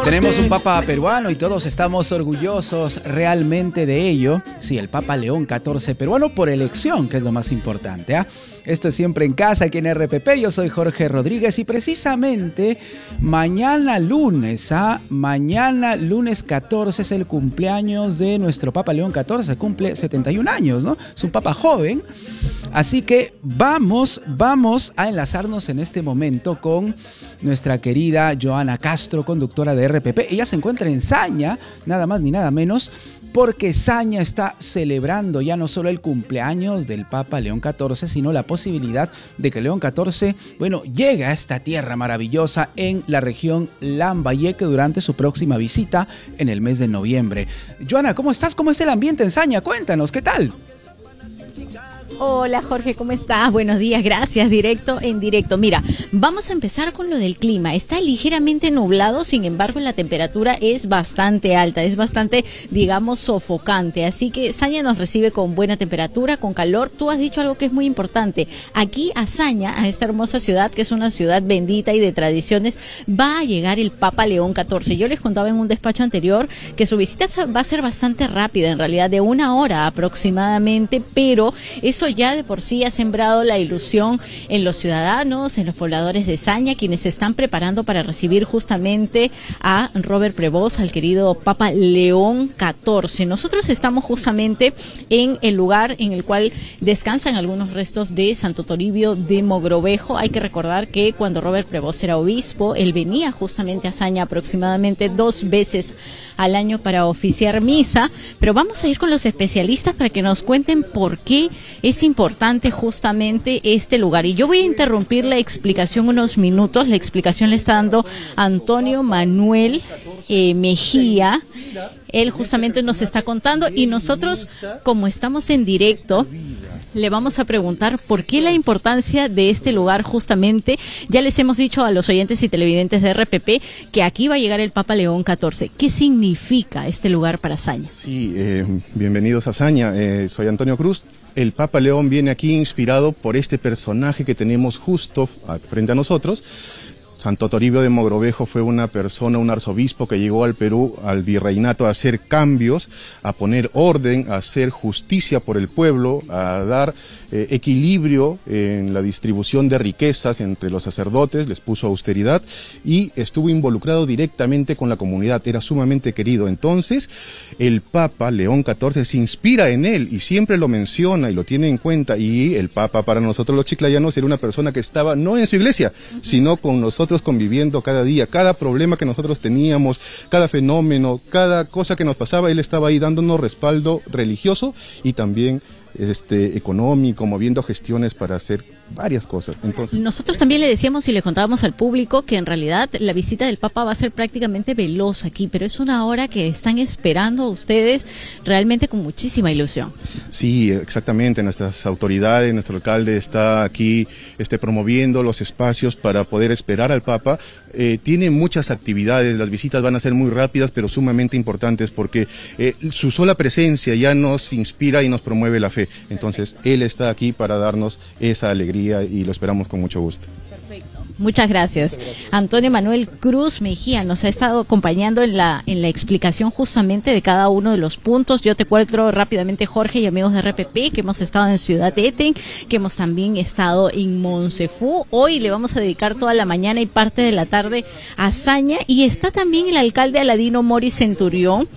Tenemos un Papa peruano y todos estamos orgullosos realmente de ello. Sí, el Papa León XIV peruano por elección, que es lo más importante, ¿ah? Esto es Siempre en Casa, aquí en RPP. Yo soy Jorge Rodríguez y precisamente mañana lunes, mañana lunes 14 es el cumpleaños de nuestro Papa León XIV. Cumple 71 años, ¿no? Es un Papa joven. Así que vamos a enlazarnos en este momento con nuestra querida Joana Castro, conductora de RPP. Ella se encuentra en Saña, nada más ni nada menos, porque Saña está celebrando ya no solo el cumpleaños del Papa León XIV, sino la posibilidad de que León XIV, llegue a esta tierra maravillosa en la región Lambayeque durante su próxima visita en el mes de noviembre. Joana, ¿cómo estás? ¿Cómo está el ambiente en Saña? Cuéntanos, ¿qué tal? Hola Jorge, ¿cómo estás? Buenos días, gracias, directo en directo. Mira, vamos a empezar con lo del clima. Está ligeramente nublado, sin embargo la temperatura es bastante alta, es bastante, digamos, sofocante. Así que Saña nos recibe con buena temperatura, con calor. Tú has dicho algo que es muy importante. Aquí a Saña, a esta hermosa ciudad, que es una ciudad bendita y de tradiciones, va a llegar el Papa León XIV. Yo les contaba en un despacho anterior que su visita va a ser bastante rápida, en realidad de 1 hora aproximadamente, pero eso ya de por sí ha sembrado la ilusión en los ciudadanos, en los pobladores de Saña, quienes se están preparando para recibir justamente a Robert Prevost, al querido Papa León XIV. Nosotros estamos justamente en el lugar en el cual descansan algunos restos de Santo Toribio de Mogrovejo. Hay que recordar que cuando Robert Prevost era obispo, él venía justamente a Saña aproximadamente 2 veces al año para oficiar misa, pero vamos a ir con los especialistas para que nos cuenten por qué es importante justamente este lugar. Y yo voy a interrumpir la explicación unos minutos. La explicación le está dando Antonio Manuel Mejía. Él justamente nos está contando y nosotros, como estamos en directo, le vamos a preguntar por qué la importancia de este lugar justamente. Ya les hemos dicho a los oyentes y televidentes de RPP que aquí va a llegar el Papa León XIV. ¿Qué significa este lugar para Saña? Sí, bienvenidos a Saña. Soy Antonio Cruz. El Papa León viene aquí inspirado por este personaje que tenemos justo frente a nosotros. Santo Toribio de Mogrovejo fue una persona, un arzobispo que llegó al Perú, al virreinato, a hacer cambios, a poner orden, a hacer justicia por el pueblo, a dar equilibrio en la distribución de riquezas entre los sacerdotes, les puso austeridad y estuvo involucrado directamente con la comunidad, era sumamente querido. Entonces, el Papa León XIV se inspira en él y siempre lo menciona y lo tiene en cuenta, y el Papa para nosotros los chiclayanos era una persona que estaba no en su iglesia, sino con nosotros conviviendo cada día, cada problema que nosotros teníamos, cada fenómeno, cada cosa que nos pasaba, él estaba ahí dándonos respaldo religioso y también económico, moviendo gestiones para hacer varias cosas. Entonces, nosotros también le decíamos y le contábamos al público que en realidad la visita del Papa va a ser prácticamente veloz aquí, pero es una hora que están esperando ustedes realmente con muchísima ilusión. Sí, exactamente. Nuestras autoridades, nuestro alcalde está aquí promoviendo los espacios para poder esperar al Papa. Tiene muchas actividades, las visitas van a ser muy rápidas, pero sumamente importantes porque su sola presencia ya nos inspira y nos promueve la fe. Entonces, él está aquí para darnos esa alegría y lo esperamos con mucho gusto. Perfecto. Muchas gracias. Antonio Manuel Cruz Mejía nos ha estado acompañando en la explicación justamente de cada uno de los puntos. Yo te cuento rápidamente, Jorge y amigos de RPP, que hemos estado en Ciudad Eten, que hemos también estado en Monsefú. Hoy le vamos a dedicar toda la mañana y parte de la tarde a Saña, y está también el alcalde Aladino Mori Centurión.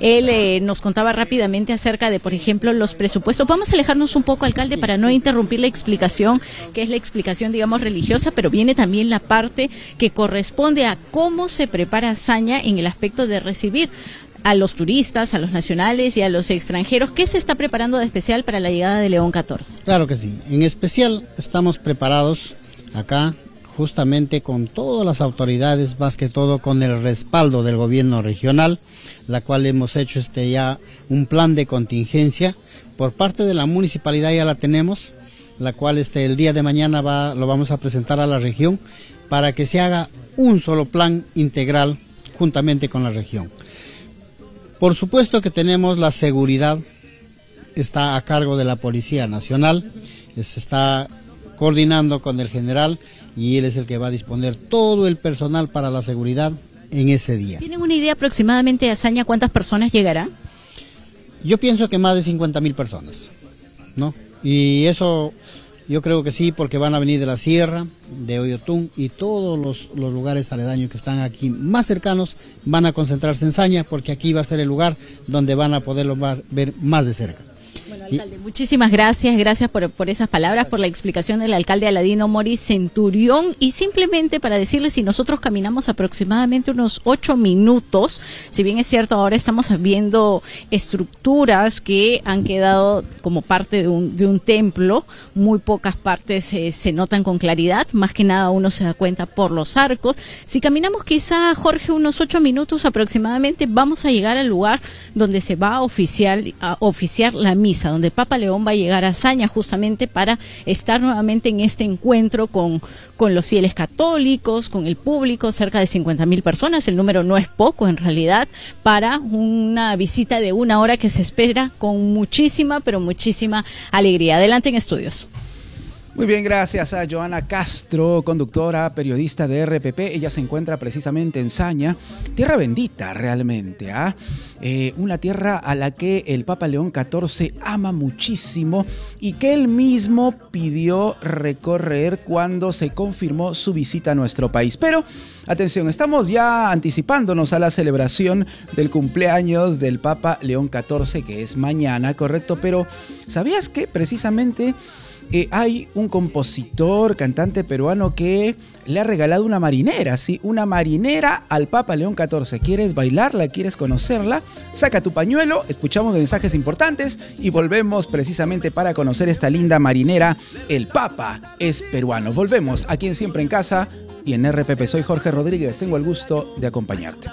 Él nos contaba rápidamente acerca de, por ejemplo, los presupuestos. Vamos a alejarnos un poco, alcalde, para no interrumpir la explicación, que es la explicación, digamos, religiosa, pero viene también la parte que corresponde a cómo se prepara Saña en el aspecto de recibir a los turistas, a los nacionales y a los extranjeros. ¿Qué se está preparando de especial para la llegada de León XIV? Claro que sí. En especial estamos preparados acá justamente con todas las autoridades, más que todo con el respaldo del gobierno regional, la cual hemos hecho ya un plan de contingencia. Por parte de la municipalidad ya la tenemos, la cual el día de mañana lo vamos a presentar a la región para que se haga un solo plan integral juntamente con la región. Por supuesto que tenemos la seguridad, está a cargo de la Policía Nacional, se está coordinando con el general y él es el que va a disponer todo el personal para la seguridad en ese día. ¿Tienen una idea aproximadamente, Azaña, cuántas personas llegarán? Yo pienso que más de 50.000 personas, ¿no? Y eso yo creo que sí, porque van a venir de la sierra, de Oyotún y todos los lugares aledaños que están aquí más cercanos van a concentrarse en Saña, porque aquí va a ser el lugar donde van a poderlo ver más de cerca. Bueno, alcalde, muchísimas gracias por esas palabras, por la explicación del alcalde Aladino Mori Centurión, y simplemente para decirles, si nosotros caminamos aproximadamente unos 8 minutos, si bien es cierto, ahora estamos viendo estructuras que han quedado como parte de un templo, muy pocas partes se notan con claridad, más que nada uno se da cuenta por los arcos. Si caminamos quizá, Jorge, unos 8 minutos aproximadamente, vamos a llegar al lugar donde se va a oficiar la misa, donde el Papa León va a llegar a Azaña justamente para estar nuevamente en este encuentro con los fieles católicos, con el público, cerca de 50.000 personas, el número no es poco en realidad, para una visita de 1 hora que se espera con muchísima, pero muchísima alegría. Adelante en estudios. Muy bien, gracias a Joana Castro, conductora, periodista de RPP. Ella se encuentra precisamente en Saña, tierra bendita realmente, una tierra a la que el Papa León XIV ama muchísimo y que él mismo pidió recorrer cuando se confirmó su visita a nuestro país. Pero, atención, estamos ya anticipándonos a la celebración del cumpleaños del Papa León XIV, que es mañana, ¿correcto? Pero, ¿sabías que precisamente hay un compositor, cantante peruano que le ha regalado una marinera, ¿sí? Una marinera al Papa León XIV. ¿Quieres bailarla? ¿Quieres conocerla? Saca tu pañuelo, escuchamos mensajes importantes y volvemos precisamente para conocer esta linda marinera. El Papa es peruano. Volvemos aquí en Siempre en Casa y en RPP. Soy Jorge Rodríguez, tengo el gusto de acompañarte.